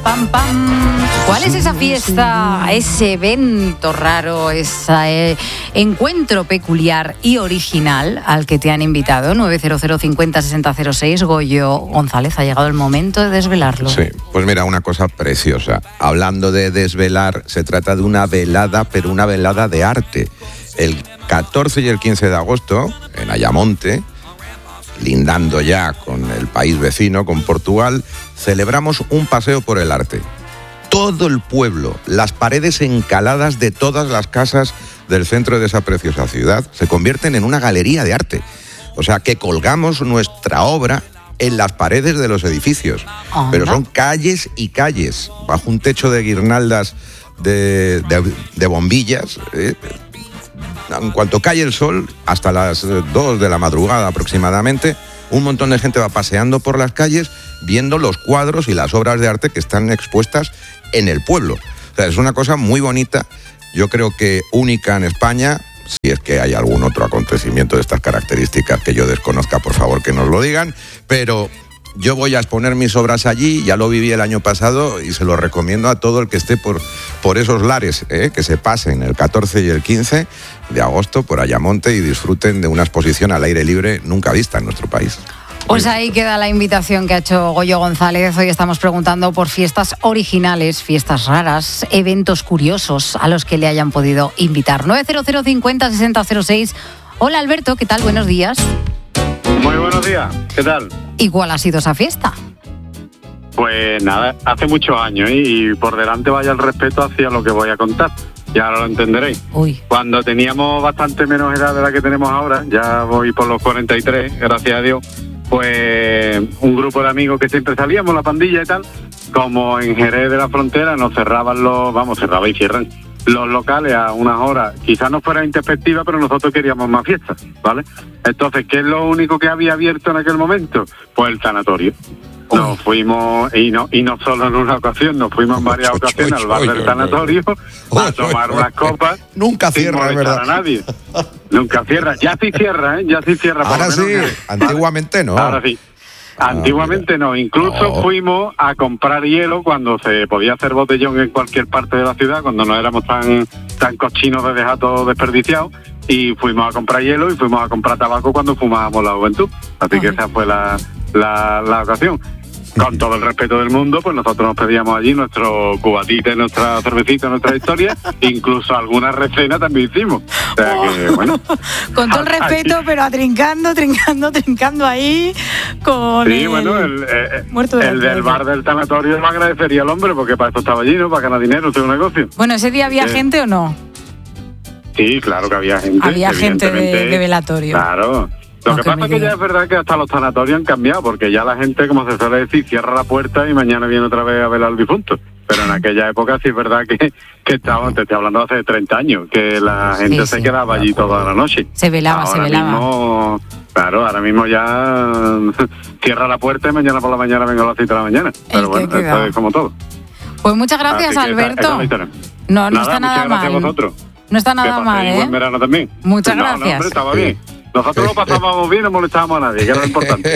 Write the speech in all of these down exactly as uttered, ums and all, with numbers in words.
pam, pam. ¿Cuál es esa fiesta, ese evento raro, ese eh, encuentro peculiar y original al que te han invitado? nueve cero cero cincuenta sesenta cero seis. Goyo González, ha llegado el momento de desvelarlo. Sí, pues mira, una cosa preciosa. Hablando de desvelar, se trata de una velada, pero una velada de arte. El catorce y el quince de agosto, en Ayamonte, lindando ya con el país vecino, con Portugal, celebramos un paseo por el arte. Todo el pueblo, las paredes encaladas de todas las casas del centro de esa preciosa ciudad, se convierten en una galería de arte. O sea, que colgamos nuestra obra en las paredes de los edificios. Oh, pero son calles y calles, bajo un techo de guirnaldas de, de, de bombillas. ¿eh? En cuanto cae el sol, hasta las dos de la madrugada aproximadamente, un montón de gente va paseando por las calles viendo los cuadros y las obras de arte que están expuestas en el pueblo. O sea, es una cosa muy bonita, yo creo que única en España. Si es que hay algún otro acontecimiento de estas características que yo desconozca, por favor que nos lo digan, pero yo voy a exponer mis obras allí, ya lo viví el año pasado y se lo recomiendo a todo el que esté por, por esos lares, ¿eh? que se pasen el catorce y el quince de agosto por Ayamonte y disfruten de una exposición al aire libre nunca vista en nuestro país. Pues ahí queda la invitación que ha hecho Goyo González. Hoy estamos preguntando por fiestas originales, fiestas raras, eventos curiosos a los que le hayan podido invitar. nueve cero cero cincuenta sesenta cero seis. Hola Alberto, ¿qué tal? Buenos días. Muy buenos días, ¿qué tal? ¿Y cuál ha sido esa fiesta? Pues nada, hace muchos años, ¿eh? Y por delante vaya el respeto hacia lo que voy a contar. Ya lo entenderéis. Uy. Cuando teníamos bastante menos edad de la que tenemos ahora, ya voy por los cuarenta y tres, gracias a Dios, pues un grupo de amigos que siempre salíamos, la pandilla y tal, como en Jerez de la Frontera nos cerraban los, vamos, cerraba y cierran los locales a unas horas, quizás no fuera introspectiva, pero nosotros queríamos más fiestas, ¿vale? Entonces, ¿qué es lo único que había abierto en aquel momento? Pues el tanatorio. Nos fuimos, y no y no solo en una ocasión, nos fuimos en varias ocasiones al bar del tanatorio a tomar unas copas. Nunca cierra, sin ¿verdad? a nadie. Nunca cierra. Ya sí cierra, ¿eh? Ya sí cierra. Ahora sí, que... antiguamente no. Ahora sí. Antiguamente ah, no, incluso no. Fuimos a comprar hielo cuando se podía hacer botellón en cualquier parte de la ciudad, cuando no éramos tan tan cochinos de dejar todo desperdiciado, y fuimos a comprar hielo y fuimos a comprar tabaco cuando fumábamos la juventud. Así que esa fue la, la, la ocasión. Con todo el respeto del mundo, pues nosotros nos pedíamos allí nuestro cubatite, nuestra cervecita, nuestra historia, incluso alguna recena también hicimos. O sea que, bueno. Con todo el respeto, aquí, pero atrincando, trincando, trincando ahí con sí, el... bueno, el, eh, muerto de el del bar del tanatorio lo agradecería al hombre, porque para eso estaba allí, ¿no? Para ganar dinero, hacer un negocio. Bueno, ¿ese día había eh, gente o no? Sí, claro que había gente. Había gente de, de velatorio. Claro. Lo no, que pasa es que ya es verdad que hasta los sanatorios han cambiado, porque ya la gente, como se suele decir, cierra la puerta y mañana viene otra vez a velar al difunto. Pero en aquella época sí es verdad que, que estábamos, te estoy hablando hace treinta años, que la gente sí, se sí, quedaba allí toda la noche. Se velaba, ahora se velaba. Mismo, claro, ahora mismo ya cierra la puerta y mañana por la mañana vengo a las siete de la mañana. Pero El bueno, esto es como todo. Pues muchas gracias, Alberto. Esa, esa no, no nada, está nada mal. Gracias a vosotros. No está nada mal, ¿eh? Buen verano también. Muchas no, gracias. No, hombre, estaba bien. Nosotros lo pasábamos bien, no molestábamos a nadie, que era lo importante.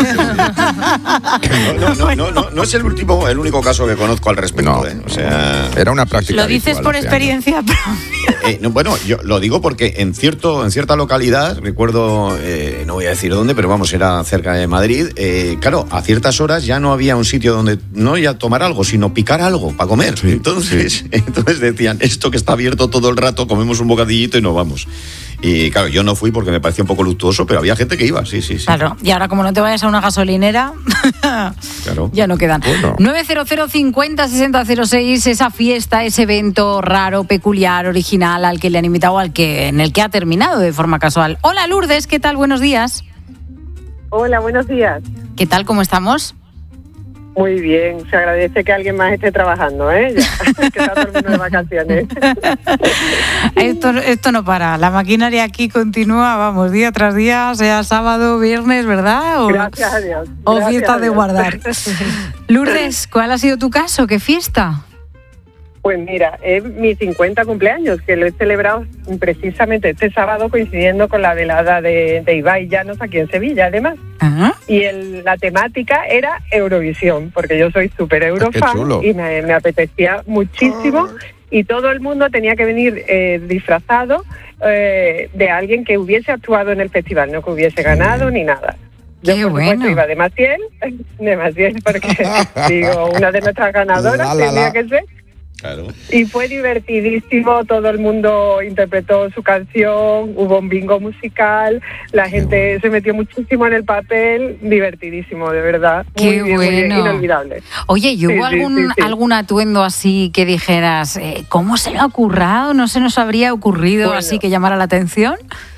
No, no, no, no, no es el último, el único caso que conozco al respecto. No, ¿eh? O sea, era una práctica. Lo dices por experiencia propia. Eh, no, bueno, yo lo digo porque en cierto, en cierta localidad, recuerdo, eh, no voy a decir dónde, pero vamos, era cerca de Madrid. Eh, claro, a ciertas horas ya no había un sitio donde no ya tomar algo, sino picar algo para comer. Sí, entonces, sí. entonces decían, esto que está abierto todo el rato, comemos un bocadillito y nos vamos. Y claro, yo no fui porque me parecía un poco luctuoso, pero había gente que iba, sí, sí, sí. Claro, y ahora como no te vayas a una gasolinera, claro. ya no quedan. Bueno. nueve cero cero cincuenta sesenta cero seis, esa fiesta, ese evento raro, peculiar, original, al que le han invitado, al que en el que ha terminado de forma casual. Hola Lourdes, ¿qué tal? Buenos días. Hola, buenos días. ¿Qué tal? ¿Cómo estamos? Muy bien, se agradece que alguien más esté trabajando, ¿eh? Ya, que está todo el mundo de vacaciones. Esto, esto no para, la maquinaria aquí continúa, vamos, día tras día, sea sábado, viernes, ¿verdad? O, Gracias a Dios. O Gracias fiesta a Dios. de guardar. Lourdes, ¿cuál ha sido tu caso? ¿Qué fiesta? Pues mira, es mi cincuenta cumpleaños, que lo he celebrado precisamente este sábado coincidiendo con la velada de, de Ibai Llanos aquí en Sevilla, además. Ajá. Y el, la temática era Eurovisión, porque yo soy súper eurofan y me, me apetecía muchísimo. Oh. Y todo el mundo tenía que venir eh, disfrazado eh, de alguien que hubiese actuado en el festival, no que hubiese ganado ni nada. Yo, Qué por bueno. supuesto, iba de Maciel, de Maciel, porque digo, una de nuestras ganadoras la, la, tendría la. que ser. Claro. Y fue divertidísimo, todo el mundo interpretó su canción, hubo un bingo musical, la gente se metió muchísimo en el papel, divertidísimo, de verdad. Muy Qué bien, bueno. Muy bien, inolvidable. Oye, ¿y hubo sí, algún, sí, sí, sí. algún atuendo así que dijeras, eh, ¿cómo se le ha ocurrido? ¿No se nos habría ocurrido bueno, así que llamara la atención?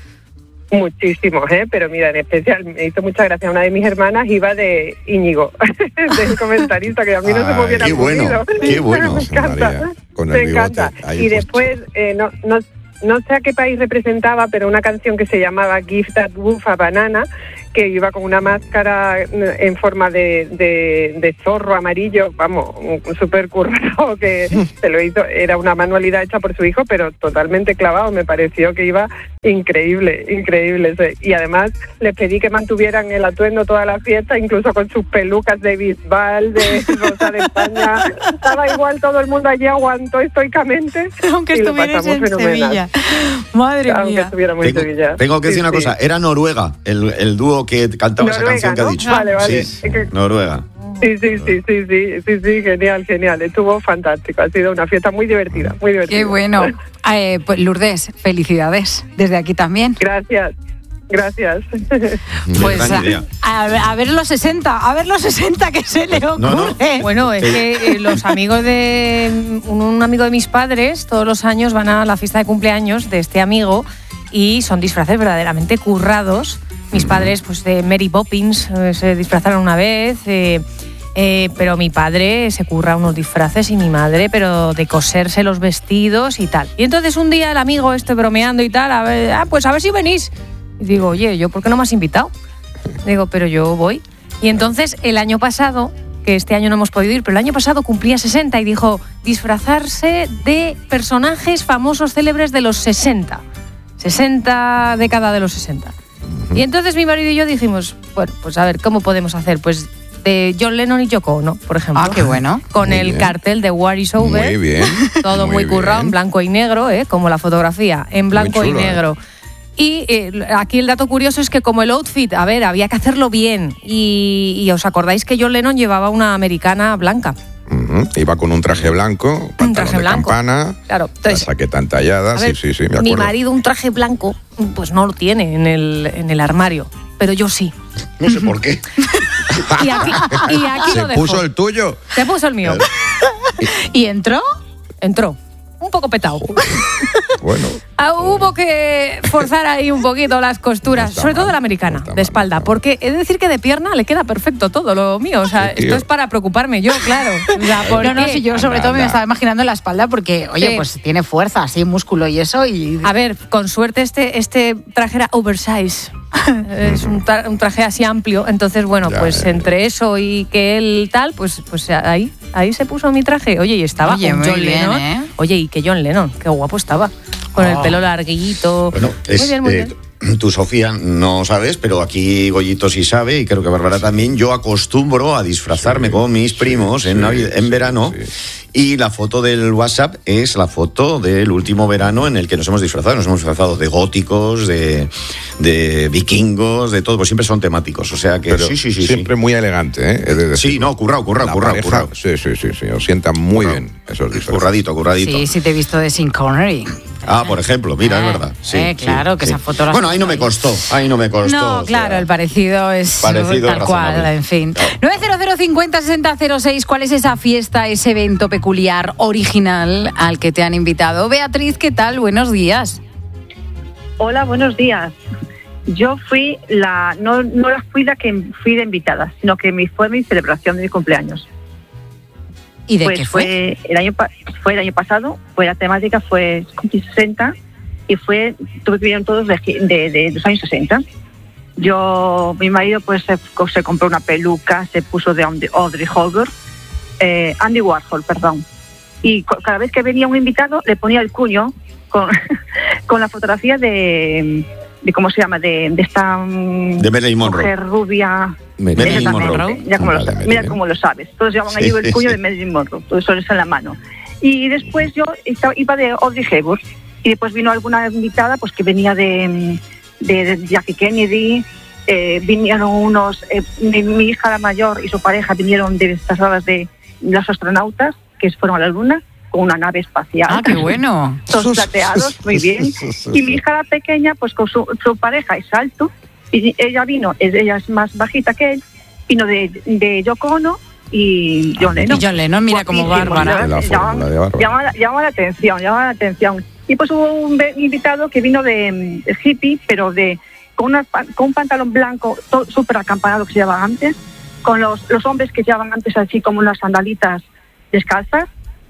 Muchísimos, ¿eh? Pero mira, en especial me hizo mucha gracia una de mis hermanas, iba de Íñigo, del comentarista, que a mí no Ay, se me hubiera qué ocurrido. Bueno, qué bueno. Me encanta, María, con me el encanta. Y después, eh, no, no, no sé a qué país representaba, pero una canción que se llamaba Give That Wolf a Banana, que iba con una máscara en forma de, de, de zorro amarillo, vamos, súper currado, que se lo hizo, era una manualidad hecha por su hijo, pero totalmente clavado, me pareció que iba increíble, increíble. Y además les pedí que mantuvieran el atuendo toda la fiesta, incluso con sus pelucas de Bisbal, de Rosa de España, estaba igual, todo el mundo allí aguantó estoicamente. Aunque estuvieras en Sevilla. Madre Aunque mía. estuviéramos tengo, en Sevilla. Tengo que decir sí, una cosa, sí. era Noruega, el, el dúo que cantaba Noruega, esa canción ¿no? que ha dicho. Vale, vale. Sí, Noruega. Sí, sí, sí, sí, sí, sí, sí, genial, genial. Estuvo fantástico. Ha sido una fiesta muy divertida, muy divertida. Qué bueno. Eh, pues Lourdes, felicidades desde aquí también. Gracias. Gracias. Pues a, a, a ver los sesenta, a ver los sesenta que se le ocurre. No, no. Bueno, es que eh, los amigos de un, un amigo de mis padres todos los años van a la fiesta de cumpleaños de este amigo y son disfraces verdaderamente currados. Mis padres, pues de Mary Poppins, eh, se disfrazaron una vez, eh, eh, pero mi padre se curra unos disfraces y mi madre, pero de coserse los vestidos y tal. Y entonces un día el amigo este bromeando y tal, a ver, ah, pues a ver si venís. Y digo, oye, ¿yo por qué no me has invitado? Digo, pero yo voy. Y entonces el año pasado, que este año no hemos podido ir, pero el año pasado cumplía sesenta y dijo, disfrazarse de personajes famosos célebres de los sesenta. sesenta, década de los sesenta. Y entonces mi marido y yo dijimos, bueno, pues a ver, ¿cómo podemos hacer? Pues de John Lennon y Yoko Ono, por ejemplo. Ah, qué bueno. Con Muy el bien. cartel de War is Over. Muy bien. Todo muy, muy currado, en blanco y negro, ¿eh? Como la fotografía, en blanco chulo, y negro. ¿eh? Y eh, aquí el dato curioso es que como el outfit, a ver, había que hacerlo bien. Y, y os acordáis que John Lennon llevaba una americana blanca. Uh-huh. Iba con un traje blanco, pantalón traje de blanco. Campana, Claro. Entonces, la chaqueta entallada, ver, sí, sí, sí, me acuerdo. Mi marido un traje blanco, pues no lo tiene en el, en el armario, pero yo sí. No sé por qué. Y aquí, y aquí ¿Se lo dejo. puso el tuyo? Se puso el mío. ¿Y entró? Entró. Un poco petado. Bueno. Ah, hubo que forzar ahí un poquito las costuras, no sobre mal, todo la americana, no de espalda, mal, no porque he de decir que de pierna le queda perfecto todo lo mío. O sea, sí, esto es para preocuparme yo, claro. O sea, No, no, si yo sobre Anda, todo me anda. estaba imaginando en la espalda porque, oye, Sí. pues tiene fuerza, así, músculo y eso. Y A ver, con suerte este, este traje era oversize. Es un, tra- un traje así amplio. Entonces, bueno, Ya, pues ya, ya. entre eso y que él tal, pues, pues ahí, ahí se puso mi traje. Oye, y estaba Oye, con muy John bien, Lennon. ¿eh? Oye, y que John Lennon, qué guapo estaba. Con el Oh. pelo larguito. Bueno, es, muy bien, muy eh, bien. tú, Sofía, no sabes, pero aquí Goyito sí sabe, y creo que Bárbara también. Yo acostumbro a disfrazarme Sí, con mis primos sí, en, Navidad, en sí, verano. sí. Y la foto del WhatsApp es la foto del último verano en el que nos hemos disfrazado. Nos hemos disfrazado de góticos, de, de vikingos, de todo. Pues siempre son temáticos. O sea que Pero sí, sí, sí. siempre sí. muy elegante, ¿eh? He de decir. Sí, no, currao, currao, La currao, pareja, currao. Sí, sí, sí, sí. Os sientan muy Currao. bien esos disfraces. Curradito, curradito. sí, sí te he visto de Sean Connery. Ah, por ejemplo, mira, Eh, es verdad. Sí, eh, claro, sí, que sí. esa foto la Bueno, ahí no me ahí. costó, ahí no me costó. No, o claro, sea, el parecido es parecido tal cual, razonable. en fin. Claro. nueve cero cero cincuenta sesenta cero seis, ¿cuál es esa fiesta, ese evento peculiar, original al que te han invitado? Beatriz, ¿qué tal? Buenos días. Hola, buenos días. Yo fui la, no, no la fui la que fui de invitada, sino que mi, fue mi celebración de mi cumpleaños. ¿Y de pues qué fue? el año pa- fue el año pasado, fue la temática fue sesenta y fue, tuve que vinieron todos de, de, de los años sesenta. Yo, mi marido pues se, se compró una peluca, se puso de Audrey Hepburn, eh, Andy Warhol, perdón. y co- cada vez que venía un invitado le ponía el cuño con, con la fotografía de, de ¿cómo se llama? De, de esta mm, De Marilyn Monroe. mujer rubia. Marilyn Exactamente, Monroe. ya como lo Vale, sabes, Marilyn. mira cómo lo sabes. Todos llevan Sí, ahí el cuño sí. de Marilyn Monroe, todo eso en la mano. Y después yo estaba- iba de Audrey Hepburn y después vino alguna invitada pues que venía de, de, de Jackie Kennedy, eh, vinieron unos, eh, mi, mi hija la mayor y su pareja vinieron de estas horas de los astronautas que fueron a la luna con una nave espacial. Ah, qué bueno. Todos plateados, muy bien. Y mi hija la pequeña, pues con su, su pareja es alto, y ella vino, ella es más bajita que él, vino de, de Yoko Ono y John Lennon. Y John Lennon, mira como Guapísimos, Bárbara. La llama, fórmula de Bárbara. llama, llama la atención, llama la atención. Y pues hubo un be- invitado que vino de, mm, de hippie, pero de con, una, pa- con un pantalón blanco todo súper acampanado que se llevaba antes, con los, los hombres que llevaban antes así como unas sandalitas descalzas,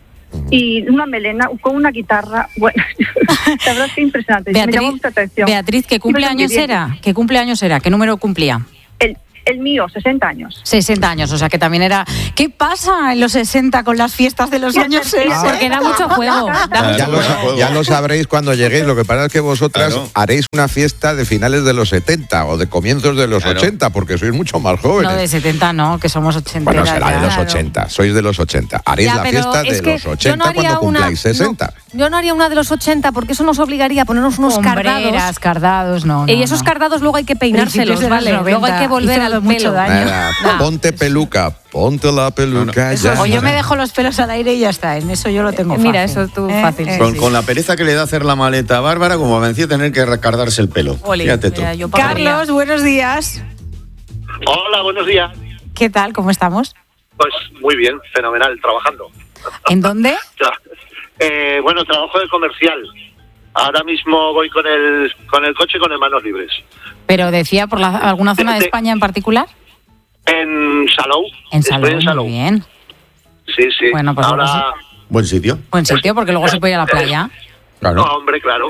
y una melena con una guitarra. Bueno, la verdad es que impresionante. Me llamó Beatriz, mucha atención. Beatriz, ¿qué cumpleaños Muy bien. era? ¿Qué cumpleaños era? ¿Qué número cumplía? El, el mío, sesenta años. sesenta años, o sea que también era... ¿Qué pasa en los sesenta con las fiestas de los años sesenta? Porque da mucho juego. Da Claro, Ya mucho lo, juego. juego. ya lo sabréis cuando lleguéis. Lo que pasa es que vosotras Claro. haréis una fiesta de finales de los setenta o de comienzos de los Claro. ochenta, porque sois mucho más jóvenes. No, de setenta no, que somos ochenteras. Bueno, será de ya. los Claro. ochenta. Sois de los ochenta. Haréis Ya, la pero fiesta es de que los yo no ochenta haría cuando una- cumpláis sesenta. no, yo no haría una de los ochenta porque eso nos obligaría a ponernos unos Hombreras, cardados. cardados, no, no, Y esos no. cardados luego hay que Principios peinárselos, de los ¿vale? noventa, Luego hay que volver hizo al mucho pelo. daño. Nada, No. Ponte peluca, ponte la peluca. Eso ya. O yo me dejo los pelos al aire y ya está, en eso yo lo tengo Eh, fácil. mira, eso tú fácil, sí. Con, sí. con la pereza que le da hacer la maleta a Bárbara, como vencía tener que recardarse el pelo. Oli, Fíjate tú. Mira, yo podría. Carlos, buenos días. Hola, buenos días. ¿Qué tal? ¿Cómo estamos? Pues muy bien, fenomenal, trabajando. ¿En dónde? Tra- eh, bueno, trabajo de comercial. Ahora mismo voy con el con el coche con el manos libres. Pero decía, ¿por la- alguna zona de De- España en particular? En Salou. En Estoy Salou, en Salou. muy bien. Sí, sí. Bueno, pues ahora... luego Buen sitio. Buen sitio, porque luego se puede ir a la playa. Claro. No, hombre, claro.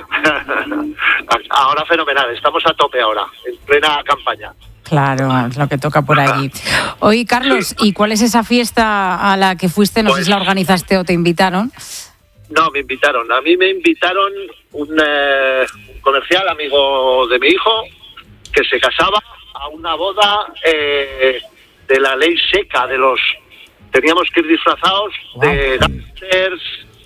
Ahora fenomenal, estamos a tope ahora, en plena campaña. Claro, es lo que toca por allí. Oye, Carlos, ¿y cuál es esa fiesta a la que fuiste? No sé Pues- si la organizaste o te invitaron. No, me invitaron. A mí me invitaron un, eh, un comercial amigo de mi hijo que se casaba a una boda eh, de la ley seca de los... Teníamos que ir disfrazados de gangsters,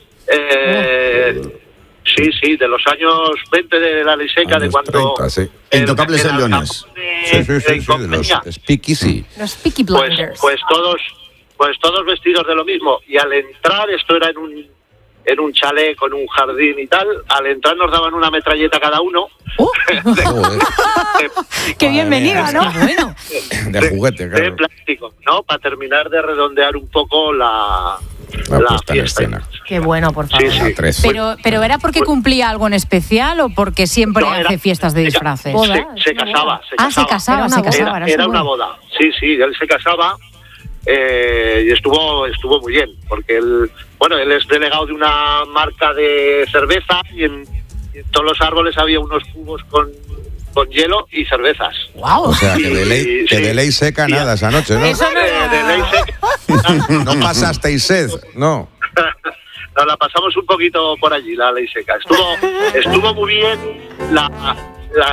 eh, sí, sí, de los años veinte de la ley seca, de Años cuando... treinta, sí. el- Intocables el de Leones. alcalde de- Sí, sí, de sí, sí, de Incompenia. los Speakeasy. Los Peaky Pues, Blinders. pues todos, pues todos vestidos de lo mismo. Y al entrar, esto era en un en un chalet con un jardín y tal, al entrar nos daban una metralleta cada uno. ¡Uh! de, Joder, de- ¡Qué bienvenida, ¿no? Qué bueno. de juguete, de claro. plástico, ¿no? Para terminar de redondear un poco la, La la puesta en fiesta. escena. Qué bueno, por favor. Sí, sí. La tres. Pero, pero ¿era porque cumplía algo en especial o porque siempre No, era- hace fiestas de se- disfraces? Boda. Se, se casaba, se Ah, se casaba. casaba, Era una se boda. casaba. Era, era era su una boda. boda. Sí, sí, él se casaba eh, y estuvo estuvo muy bien, porque él, bueno, él es delegado de una marca de cerveza y en, y en todos los árboles había unos cubos con, con hielo y cervezas. ¡Wow! O sea, que de ley, que Sí. de ley seca Sí. nada esa noche, ¿no? Eso no De, era- de ley seca. No pasasteis sed, no. Nos la pasamos un poquito por allí, la ley seca. Estuvo, estuvo muy bien la, la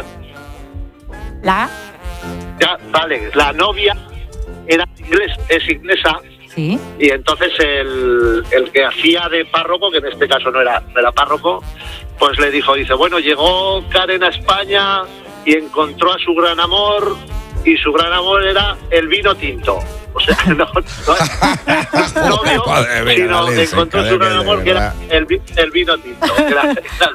¿La? ya, vale, la novia era inglés, es inglesa. Sí. Y entonces el, el que hacía de párroco, que en este caso no era, no era párroco, pues le dijo, dice, bueno, llegó Karen a España y encontró a su gran amor, y su gran amor era el vino tinto. O sea, no, no, no vio, Madre mía, sino la ley encontró seca, su de gran que de amor, que era verdad. el, vi- el vino tinto. que era-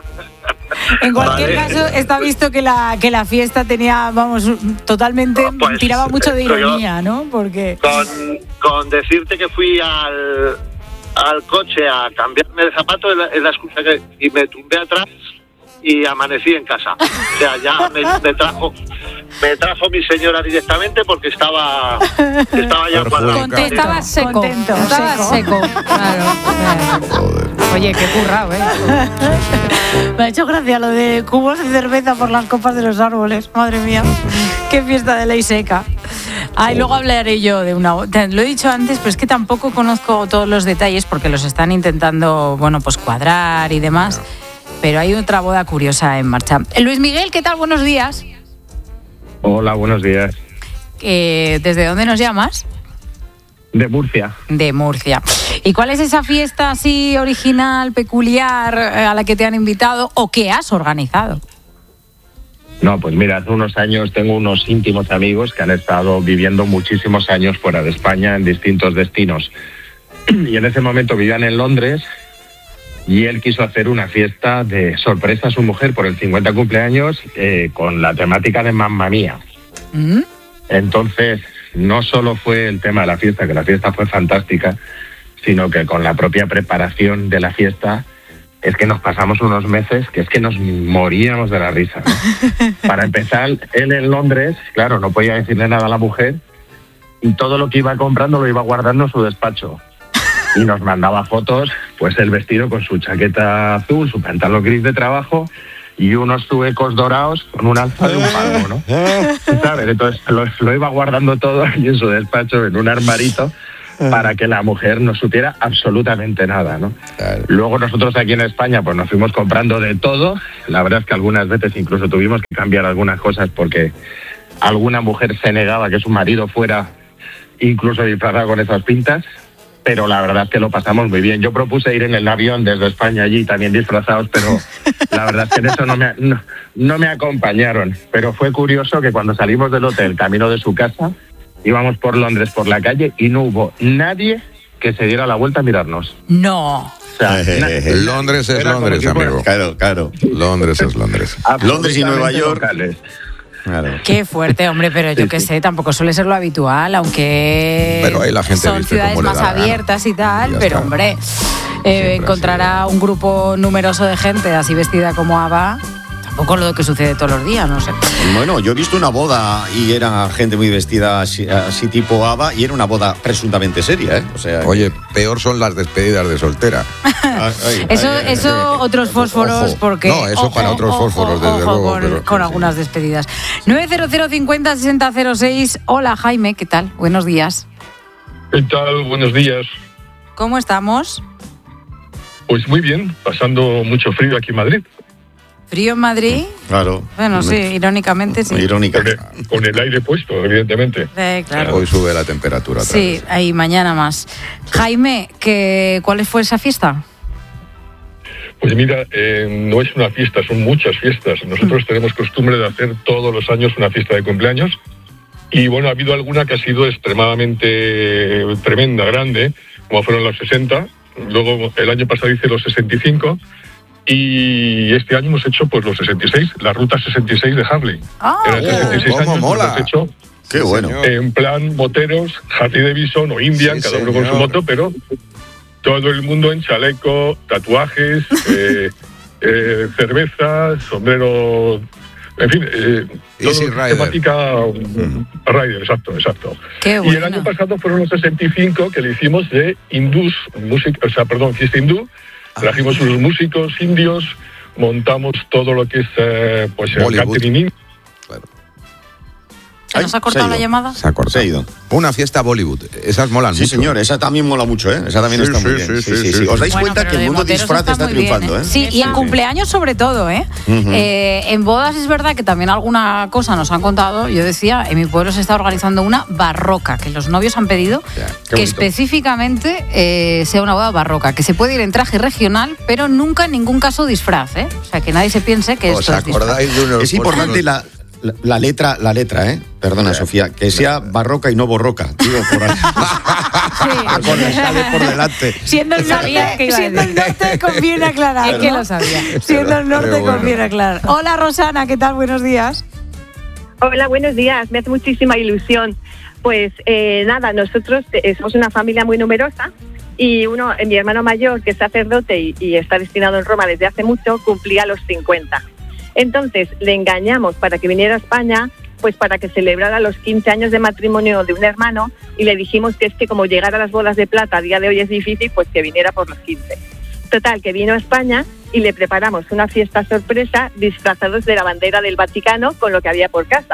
En cualquier Vale. caso, está visto que la, que la fiesta tenía, vamos, totalmente, Pues, tiraba mucho de esto yo- ironía, ¿no? Porque... con, con decirte que fui al, al coche a cambiarme de zapato es la, es la excusa que, y me tumbé atrás y amanecí en casa. O sea, ya me, me trajo me trajo mi señora directamente porque estaba estaba ya Por cuadrado. favor. Conte- Estaba seco. Contento, Estaba seco. seco. Claro. Joder. Oye, qué currado, ¿eh? Me ha hecho gracia lo de cubos de cerveza por las copas de los árboles. Madre mía, qué fiesta de ley seca. Ay, luego hablaré yo de una... Lo he dicho antes, pero es que tampoco conozco todos los detalles porque los están intentando, bueno, pues cuadrar y demás. Pero hay otra boda curiosa en marcha. Luis Miguel, ¿qué tal? Buenos días. Hola, buenos días. Eh, ¿Desde dónde nos llamas? De Murcia. De Murcia. ¿Y cuál es esa fiesta así original, peculiar, a la que te han invitado o que has organizado? No, pues mira, hace unos años tengo unos íntimos amigos que han estado viviendo muchísimos años fuera de España en distintos destinos. Y en ese momento vivían en Londres y él quiso hacer una fiesta de sorpresa a su mujer por el cincuenta cumpleaños eh, con la temática de Mamma Mía. ¿Mm? Entonces, no solo fue el tema de la fiesta, que la fiesta fue fantástica, sino que con la propia preparación de la fiesta es que nos pasamos unos meses que es que nos moríamos de la risa, ¿no? Para empezar, él en Londres, claro, no podía decirle nada a la mujer y todo lo que iba comprando lo iba guardando en su despacho. Y nos mandaba fotos, pues el vestido con su chaqueta azul, su pantalón gris de trabajo y unos zuecos dorados con un alza de un palmo, ¿no? ¿Sabes? Entonces lo, lo iba guardando todo ahí en su despacho, en un armarito, para que la mujer no supiera absolutamente nada, ¿no? Claro. Luego nosotros aquí en España pues nos fuimos comprando de todo. La verdad es que algunas veces incluso tuvimos que cambiar algunas cosas porque alguna mujer se negaba que su marido fuera incluso disfrazado con esas pintas, pero la verdad es que lo pasamos muy bien. Yo propuse ir en el avión desde España allí también disfrazados, pero la verdad es que en eso no me, no, no me acompañaron. Pero fue curioso que cuando salimos del hotel, camino de su casa, íbamos por Londres, por la calle, y no hubo nadie que se diera la vuelta a mirarnos. No. O sea, na- Londres es Londres, amigo. Claro, claro. Londres es Londres. Londres y Nueva York. Locales. Claro. Qué fuerte, hombre, pero yo qué sé, tampoco suele ser lo habitual, aunque pero ahí la gente son viste ciudades cómo le más da la abiertas y tal, Ya pero está. hombre, eh, encontrar a un grupo numeroso de gente así vestida como ABBA, tampoco es lo que sucede todos los días, no sé. Bueno, yo he visto una boda y era gente muy vestida así, así tipo ABBA y era una boda presuntamente seria, ¿eh? O sea, Oye, peor son las despedidas de soltera. ay, Eso, ay, ay, eso otros fósforos, Ojo. porque... No, eso ojo, para otros ojo, fósforos, desde ojo luego, Con, pero- con sí. algunas despedidas. nueve cero cero cincuenta sesenta cero seis. Hola, Jaime, ¿qué tal? Buenos días. ¿Qué tal? Buenos días. ¿Cómo estamos? Pues muy bien, pasando mucho frío aquí en Madrid. ¿Frío en Madrid? Claro. Bueno, sí, irónicamente sí. Irónica. Con el, con el aire puesto, evidentemente. Eh, claro. Hoy sube la temperatura otra Sí, vez. ahí mañana más. Jaime, ¿qué, ¿cuál fue esa fiesta? Pues mira, eh, no es una fiesta, son muchas fiestas. Nosotros tenemos costumbre de hacer todos los años una fiesta de cumpleaños. Y bueno, ha habido alguna que ha sido extremadamente tremenda, grande, como fueron los sesenta. Luego el año pasado hice los sesenta y cinco. Y este año hemos hecho pues los sesenta y seis, la ruta sesenta y seis de Harley. Ah, Eran sesenta y seis ¿cómo años, mola? hemos hecho Qué bueno. señor. en plan moteros, Harley Davidson o Indian, Sí, cada uno con su señor. moto, pero todo el mundo en chaleco, tatuajes, eh, eh, cerveza, sombrero, en fin, eh, Easy todo Rider. temática um, Rider, exacto, exacto. Qué Y el bueno. año pasado fueron los sesenta y cinco que le hicimos de hindús, música, o sea, perdón, fiesta hindú. Trajimos unos músicos indios, montamos todo lo que es eh, pues el Bollywood. catering indio. Claro. ¿Se nos Ay, ha cortado se ha la ido. llamada? Se ha cortado. Se ha ido. Una fiesta Bollywood. Esas molan Sí, mucho. señor, esa también mola mucho, ¿eh? Esa también Sí, está muy sí, bien. sí, sí, sí. Os dais Bueno, cuenta pero que el de mundo moteros disfraz está, muy bien, triunfando, ¿eh? Sí, y en cumpleaños sobre todo, ¿eh? Ujú. Eh, en bodas es verdad que también alguna cosa nos han contado. Yo decía, en mi pueblo se está organizando una barroca, que los novios han pedido Ya, qué que bonito. específicamente eh, sea una boda barroca, que se puede ir en traje regional, pero nunca en ningún caso disfraz, ¿eh? O sea, que nadie se piense que ¿Os esto es disfraz. acordáis de unos Es importante la, la, la letra, la letra, ¿eh? Perdona, Sofía, que sea barroca y no borroca. Digo, por ahí. Con el sale por delante. Siendo el Sabía norte, que iba a siendo el norte conviene aclarar. Es que ¿no? lo sabía. Siendo el norte Qué bueno. conviene aclarar. Hola, Rosana, ¿qué tal? Buenos días. Hola, buenos días. Me hace muchísima ilusión. Pues eh, nada, nosotros eh, somos una familia muy numerosa y uno, eh, mi hermano mayor, que es sacerdote y, y está destinado en Roma desde hace mucho, cumplía los cincuenta. Entonces le engañamos para que viniera a España, pues para que celebrara los quince años de matrimonio de un hermano, y le dijimos que es que como llegar a las bodas de plata a día de hoy es difícil, pues que viniera por los quince. Total, que vino a España y le preparamos una fiesta sorpresa disfrazados de la bandera del Vaticano con lo que había por casa.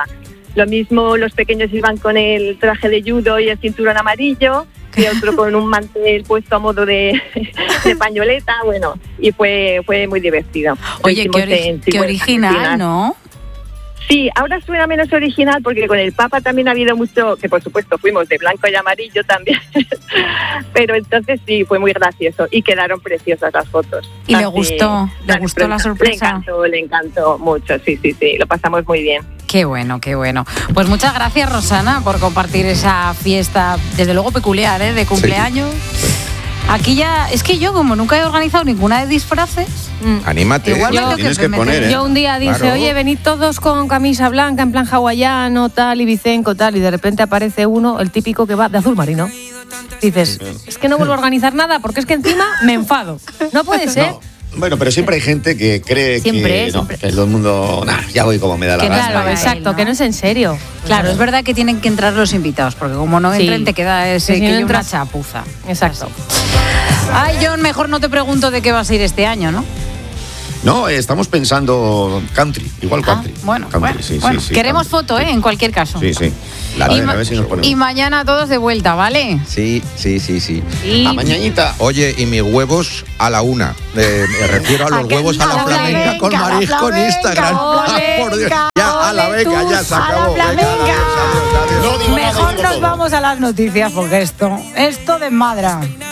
Lo mismo los pequeños iban con el traje de judo y el cinturón amarillo, y otro con un mantel puesto a modo de, de pañoleta, bueno, y fue fue muy divertido. Oye, qué, ori- qué original, ¿no? Sí, ahora suena menos original porque con el Papa también ha habido mucho, que por supuesto fuimos de blanco y amarillo también, pero entonces sí, fue muy gracioso y quedaron preciosas las fotos. ¿Y Así, le gustó? ¿Le gustó la sorpresa? Le encantó, le encantó mucho, sí, sí, sí, lo pasamos muy bien. Qué bueno, qué bueno. Pues muchas gracias, Rosana, por compartir esa fiesta, desde luego peculiar, ¿eh? De cumpleaños. Sí. Aquí ya, es que yo como nunca he organizado ninguna de disfraces, mm, anímate, igual yo, me tienes que, que poner, ¿eh? Yo un día dije, claro. Oye, venid todos con camisa blanca, en plan hawaiano, tal, y bicenco, tal, y de repente aparece uno, el típico que va de azul marino. Dices, es que no vuelvo a organizar nada porque es que encima me enfado. No puede ser. No. Bueno, pero siempre hay gente que cree siempre, que, siempre. No, que todo el mundo, nah, ya voy como me da la que gana. Claro, exacto, ¿no? Que no es en serio. Claro, claro, es verdad que tienen que entrar los invitados, porque como no entren sí. te queda ese si que no yo entras... una chapuza. Exacto. Ay, John, mejor no te pregunto de qué vas a ir este año, ¿no? No, estamos pensando country, igual country. Ah, bueno, country, bueno, sí, bueno. Sí, sí, Queremos country. foto, ¿eh? En cualquier caso. Sí, sí. La y, a ma- ver si nos ponemos. y mañana todos de vuelta, ¿vale? Sí, sí, sí, sí. Y... A mañanita. Oye, y mis huevos a la una. Eh, me refiero a los ¿A huevos a la, a la flamenca, flamenca con marisco en Instagram. Ole, Por Dios. Ya, a la venga, ya se a la acabó. Venga, flamenca. adiós, adiós, adiós. No digo nada, Mejor digo nos todo. vamos a las noticias porque esto, esto desmadra.